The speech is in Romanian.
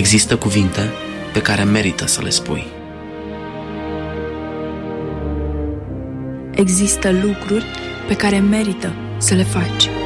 Există cuvinte pe care merită să le spui. Există lucruri pe care merită să le faci.